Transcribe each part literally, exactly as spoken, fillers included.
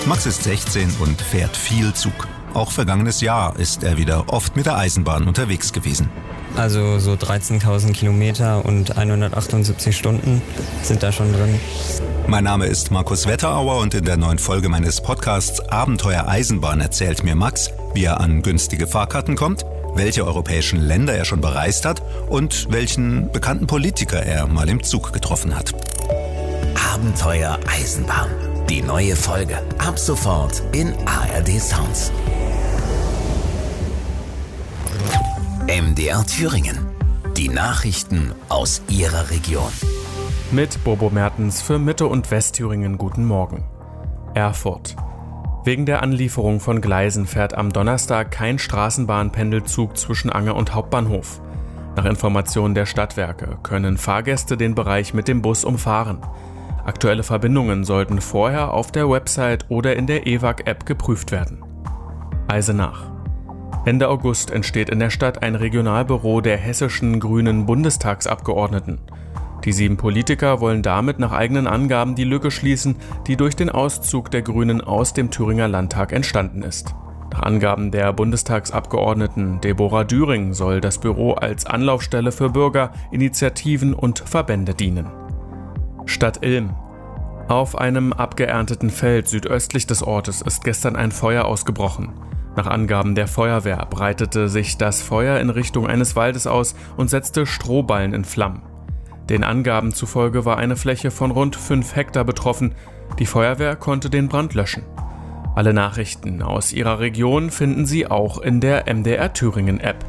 Max ist sechzehn und fährt viel Zug. Auch vergangenes Jahr ist er wieder oft mit der Eisenbahn unterwegs gewesen. Also so dreizehntausend Kilometer und hundertachtundsiebzig Stunden sind da schon drin. Mein Name ist Markus Wetterauer und in der neuen Folge meines Podcasts Abenteuer Eisenbahn erzählt mir Max, wie er an günstige Fahrkarten kommt, welche europäischen Länder er schon bereist hat und welchen bekannten Politiker er mal im Zug getroffen hat. Abenteuer Eisenbahn. Die neue Folge ab sofort in A R D Sounds. M D R Thüringen. Die Nachrichten aus Ihrer Region. Mit Bobo Mertens für Mitte- und Westthüringen guten Morgen. Erfurt. Wegen der Anlieferung von Gleisen fährt am Donnerstag kein Straßenbahnpendelzug zwischen Anger und Hauptbahnhof. Nach Informationen der Stadtwerke können Fahrgäste den Bereich mit dem Bus umfahren. Aktuelle Verbindungen sollten vorher auf der Website oder in der E W A G-App geprüft werden. Eisenach. Ende August entsteht in der Stadt ein Regionalbüro der hessischen grünen Bundestagsabgeordneten. Die sieben Politiker wollen damit nach eigenen Angaben die Lücke schließen, die durch den Auszug der Grünen aus dem Thüringer Landtag entstanden ist. Nach Angaben der Bundestagsabgeordneten Deborah Düring soll das Büro als Anlaufstelle für Bürger, Initiativen und Verbände dienen. Stadt Ilm. Auf einem abgeernteten Feld südöstlich des Ortes ist gestern ein Feuer ausgebrochen. Nach Angaben der Feuerwehr breitete sich das Feuer in Richtung eines Waldes aus und setzte Strohballen in Flammen. Den Angaben zufolge war eine Fläche von rund fünf Hektar betroffen. Die Feuerwehr konnte den Brand löschen. Alle Nachrichten aus Ihrer Region finden Sie auch in der M D R Thüringen App.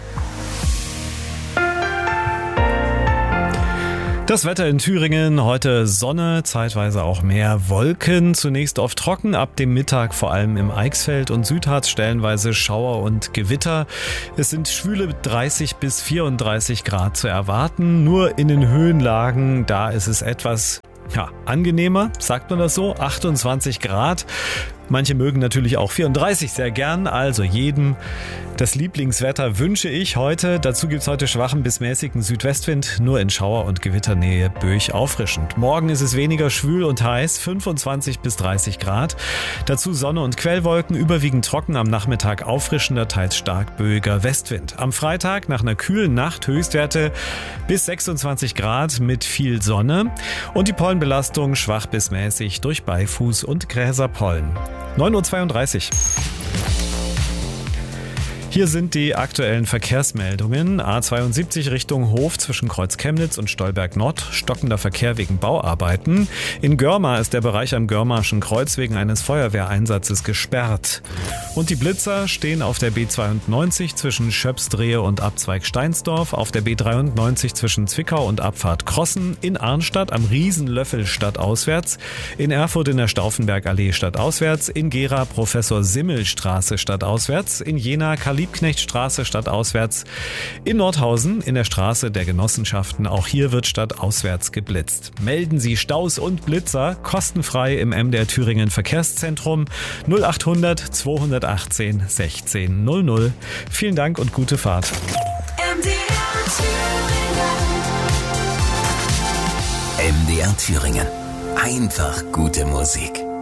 Das Wetter in Thüringen, heute Sonne, zeitweise auch mehr Wolken, zunächst oft trocken, ab dem Mittag vor allem im Eichsfeld und Südharz stellenweise Schauer und Gewitter. Es sind schwüle dreißig bis vierunddreißig Grad zu erwarten, nur in den Höhenlagen, da ist es etwas ja, angenehmer, sagt man das so, achtundzwanzig Grad. Manche mögen natürlich auch vierunddreißig sehr gern, also jedem das Lieblingswetter wünsche ich heute. Dazu gibt es heute schwachen bis mäßigen Südwestwind, nur in Schauer- und Gewitternähe böig auffrischend. Morgen ist es weniger schwül und heiß, fünfundzwanzig bis dreißig Grad. Dazu Sonne und Quellwolken, überwiegend trocken, am Nachmittag auffrischender, teils stark böiger Westwind. Am Freitag nach einer kühlen Nacht Höchstwerte bis sechsundzwanzig Grad mit viel Sonne und die Pollenbelastung schwach bis mäßig durch Beifuß und Gräserpollen. neun Uhr zweiunddreißig. Hier sind die aktuellen Verkehrsmeldungen. A zweiundsiebzig Richtung Hof zwischen Kreuz Chemnitz und Stolberg Nord. Stockender Verkehr wegen Bauarbeiten. In Görma ist der Bereich am Görmarschen Kreuz wegen eines Feuerwehreinsatzes gesperrt. Und die Blitzer stehen auf der B zweiundneunzig zwischen Schöpsdrehe und Abzweig Steinsdorf, auf der B dreiundneunzig zwischen Zwickau und Abfahrt Krossen, in Arnstadt am Riesenlöffel stadtauswärts, in Erfurt in der Stauffenbergallee stadtauswärts, in Gera Professor-Simmel-Straße stadtauswärts, in Jena Liebknechtstraße stadtauswärts, in Nordhausen in der Straße der Genossenschaften, auch hier wird stadtauswärts geblitzt. Melden Sie Staus und Blitzer kostenfrei im M D R Thüringen Verkehrszentrum null achthundert zweihundertachtzehn sechzehn null null. Vielen Dank und gute Fahrt. M D R Thüringen. M D R Thüringen. Einfach gute Musik.